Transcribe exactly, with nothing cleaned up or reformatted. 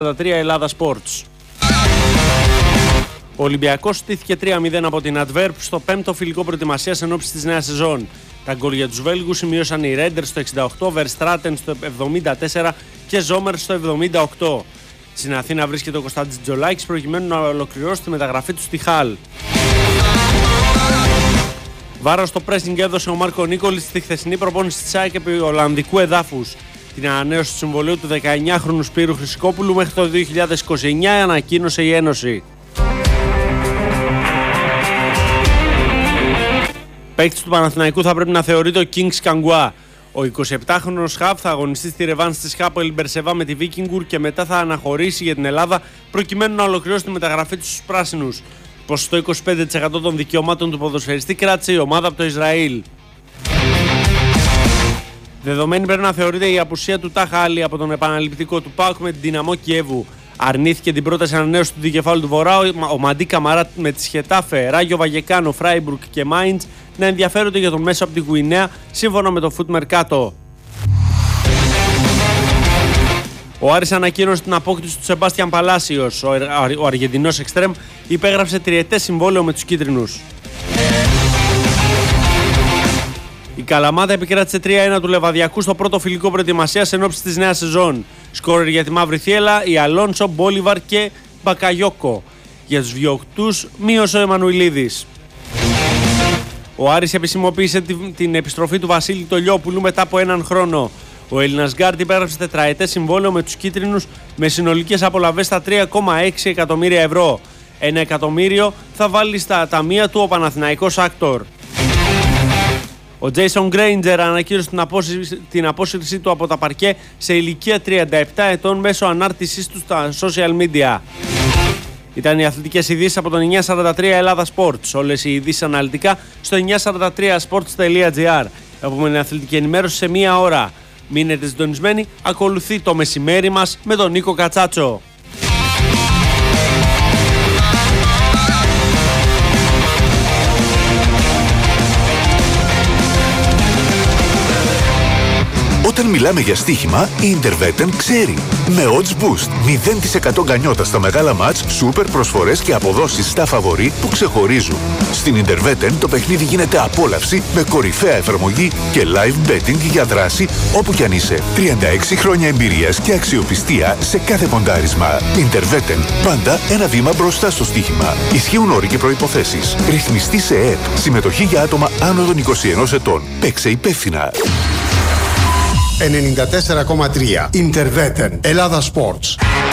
τρία Ελλάδα Sports. Ο Ολυμπιακός στήθηκε τρία μηδέν από την Adverb στο πέμπτο φιλικό προετοιμασίας εν ώψη της νέας σεζόν. Τα γκολ για τους Βέλγους σημείωσαν οι Ρέντερ στο εξήντα οκτώ, Verstraeten στο εβδομήντα τέσσερα και Ζόμερ στο εβδομήντα οκτώ. Στην Αθήνα βρίσκεται ο Κωνσταντής Τζολάκης προκειμένου να ολοκληρώσει τη μεταγραφή του στη Χαλ. Βάρος στο pressing έδωσε ο Μάρκο Νίκολης στη χθεσινή προπόνηση της ΑΕΚ επί Ολλανδικού εδάφους. Την ανανέωση του συμβολαίου του δεκαεννιάχρονου Σπύρου Χρυσικόπουλου μέχρι το δύο χιλιάδες είκοσι εννιά ανακοίνωσε η Ένωση. Παίκτης του Παναθηναϊκού θα πρέπει να θεωρείται ο Kings Καγκουά. Ο εικοσιεπτάχρονος Χαβ θα αγωνιστεί στη ρεβάνς της Χάπελ Μπερσεβά με τη Βίκινγκουρ και μετά θα αναχωρήσει για την Ελλάδα προκειμένου να ολοκληρώσει τη μεταγραφή του στους πράσινους. Ποσοστό είκοσι πέντε τοις εκατό των δικαιωμάτων του ποδοσφαιριστή κράτησε η ομάδα από το Ισραήλ. Δεδομένη πρέπει να θεωρείται η απουσία του Τάχα Άλλη από τον επαναληπτικό του ΠΑΟΚ με την Δυναμό Κιέβου. Αρνήθηκε την πρόταση ανανέωση του δικεφάλου του Βορρά ο Μαντί Καμαρά με τη Σχετάφε, Ράγιο Βαγεκάνο, Φράιμπουργκ και Μάιντς να ενδιαφέρονται για τον μέσο από την Γουινέα σύμφωνα με το Foot Mercato. Ο Άρης ανακοίνωσε την απόκτηση του Σεμπάστιαν Παλάσιος. Ο, ο Αργεντινός εξτρέμ υπέγραψε τριετές συμβόλαιο με τους κίτρινους. Η Καλαμάτα επικράτησε τρία ένα του Λεβαδιακού στο πρώτο φιλικό προετοιμασίας εν ώψη της νέας σεζόν. Σκόρερ για τη Μαύρη Θίελα, η Αλόνσο, Μπόλιβαρ και Μπακαγιόκο. Για τους βιοκτούς μείωσε ο Εμμανουηλίδης. Ο Άρης επισημοποίησε την επιστροφή του Βασίλη Τολιόπουλου μετά από έναν χρόνο. Ο Έλληνας γκάρντ υπέγραψε τετραετές συμβόλαιο με τους κίτρινους με συνολικές απολαβές στα τρία κόμμα έξι εκατομμύρια ευρώ. Ένα εκατομμύριο θα βάλει στα ταμεία του ο Παναθηναϊκός Άκτορ. Ο Τζέισον Γκρέιντζερ ανακοίνωσε την απόσυρση, την απόσυρσή του από τα παρκέ σε ηλικία τριάντα επτά ετών μέσω ανάρτησής του στα social media. Ήταν οι αθλητικές ειδήσεις από τον εννιακόσια σαράντα τρία Ελλάδα Sports. Όλες οι ειδήσεις αναλυτικά στο εννιακόσια σαράντα τρία sports τελεία gr. Επόμενη αθλητική ενημέρωση σε μία ώρα. Μείνετε συντονισμένοι, ακολουθεί το μεσημέρι μας με τον Νίκο Κατσάτσο. Όταν μιλάμε για στοίχημα, η Interveten ξέρει. Με Odds Boost, μηδέν τοις εκατό γκανιότα στα μεγάλα μάτς, σούπερ προσφορές και αποδόσεις στα φαβορί που ξεχωρίζουν. Στην Interveten το παιχνίδι γίνεται απόλαυση με κορυφαία εφαρμογή και live betting για δράση όπου κι αν είσαι. τριάντα έξι χρόνια εμπειρίας και αξιοπιστία σε κάθε ποντάρισμα. Interveten, πάντα ένα βήμα μπροστά στο στοίχημα. Ισχύουν όροι και προϋποθέσεις. Ρυθμιστή σε ΕΕΠ. Συμμετοχή για άτομα άνω των είκοσι ενός ετών. Παίξε υπεύθυνα. ενενήντα τέσσερα κόμμα τρία Interveten Ελλάδα Sports.